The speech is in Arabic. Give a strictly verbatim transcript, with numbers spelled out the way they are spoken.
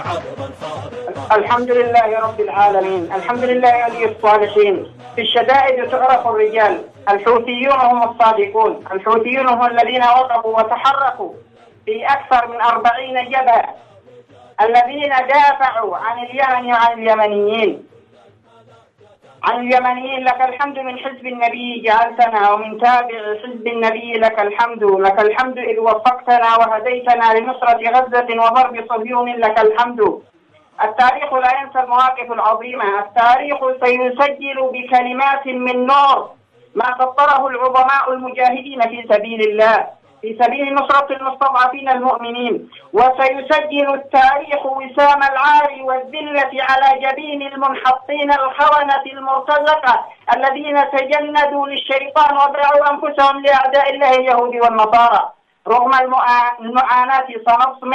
الحمد لله رب العالمين، الحمد لله ولي الصالحين. في الشدائد تعرف الرجال، الحوثيون هم الصادقون، الحوثيون هم الذين وقفوا وتحركوا في أكثر من أربعين جبهة، الذين دافعوا عن اليمن وعن اليمنيين. عن اليمنيين لك الحمد من حزب النبي جعلتنا، ومن تابع حزب النبي لك الحمد، لك الحمد إذ وفقتنا وهديتنا لنصرة غزة وضرب صهيون لك الحمد. التاريخ لا ينسى المواقف العظيمة، التاريخ سيسجل بكلمات من نور ما سطره العظماء المجاهدين في سبيل الله، في سبيل نصرة المستضعفين المؤمنين، وسيسجل التاريخ وسام العار والذلة على جبين المنحطين الخونة المرتزقة الذين تجندوا للشيطان وباعوا أنفسهم لأعداء الله اليهود والنصارى. رغم المعاناة سنصمد